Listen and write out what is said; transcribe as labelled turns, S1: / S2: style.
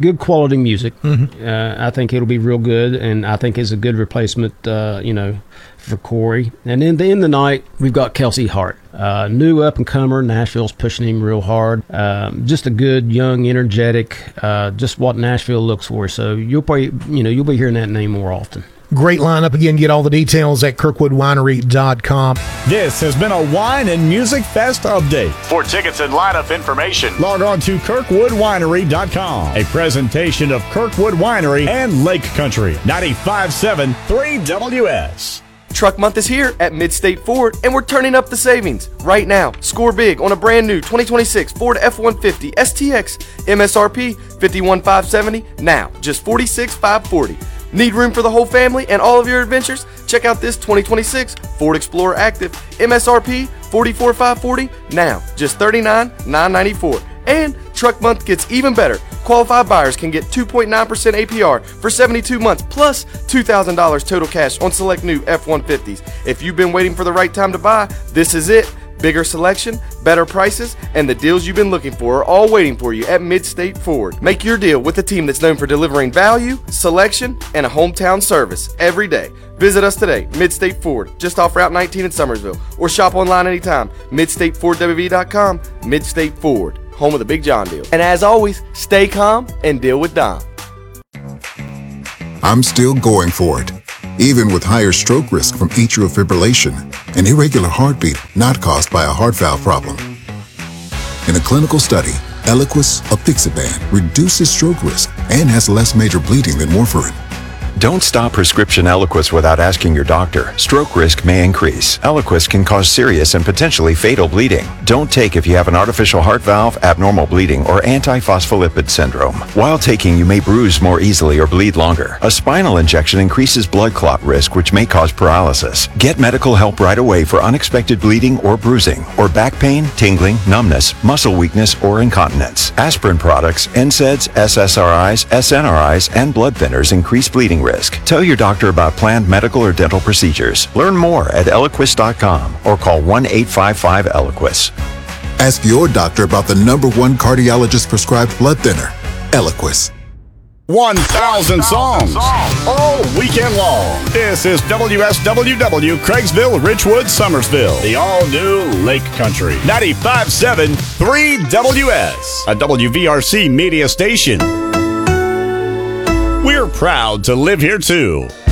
S1: good quality music. I think it'll be real good, and I think it's a good replacement, for Corey. And then in the night, we've got Kelsey Hart, new up-and-comer. Nashville's pushing him real hard. Just a good, young, energetic, just what Nashville looks for. So you'll be hearing that name more often.
S2: Great lineup. Again, get all the details at KirkwoodWinery.com.
S3: This has been a Wine and Music Fest update.
S4: For tickets and lineup information,
S3: Log on to KirkwoodWinery.com. A presentation of Kirkwood Winery and Lake Country. 95.7 3WS.
S5: Truck Month is here at Midstate Ford, and we're turning up the savings. Right now, score big on a brand new 2026 Ford F-150 STX, MSRP $51,570, now just $46,540. Need room for the whole family and all of your adventures? Check out this 2026 Ford Explorer Active, MSRP $44,540, now just $39,994. And Truck Month gets even better. Qualified buyers can get 2.9% APR for 72 months plus $2,000 total cash on select new F-150s. If you've been waiting for the right time to buy, this is it. Bigger selection, better prices, and the deals you've been looking for are all waiting for you at Midstate Ford. Make your deal with the team that's known for delivering value, selection, and a hometown service every day. Visit us today, Midstate Ford, just off Route 19 in Summersville, or shop online anytime, MidstateFordWV.com. Midstate Ford, home of the Big John deal. And as always, stay calm and deal with Dom.
S6: I'm still going for it, even with higher stroke risk from atrial fibrillation, an irregular heartbeat not caused by a heart valve problem. In a clinical study, Eliquis apixaban reduces stroke risk and has less major bleeding than warfarin.
S7: Don't stop prescription Eliquis without asking your doctor. Stroke risk may increase. Eliquis can cause serious and potentially fatal bleeding. Don't take if you have an artificial heart valve, abnormal bleeding, or antiphospholipid syndrome. While taking, you may bruise more easily or bleed longer. A spinal injection increases blood clot risk, which may cause paralysis. Get medical help right away for unexpected bleeding or bruising, or back pain, tingling, numbness, muscle weakness, or incontinence. Aspirin products, NSAIDs, SSRIs, SNRIs, and blood thinners increase bleeding risk. Tell your doctor about planned medical or dental procedures. Learn more at Eliquis.com or call 1-855-ELIQUIS.
S6: Ask your doctor about the #1 cardiologist prescribed blood thinner, Eliquis.
S3: 1,000 songs all weekend long. This is WSWW, Craigsville, Richwood, Summersville. The all-new Lake Country. 95.7 3WS, a WVRC media station. We're proud to live here too.